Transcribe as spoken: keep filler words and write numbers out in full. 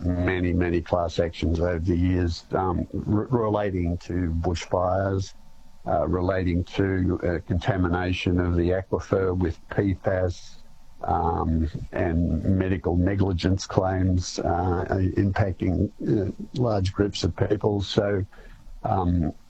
many, many class actions over the years um, r- relating to bushfires, uh, relating to uh, contamination of the aquifer with P FAS, um, and medical negligence claims uh, impacting uh, large groups of people. So um,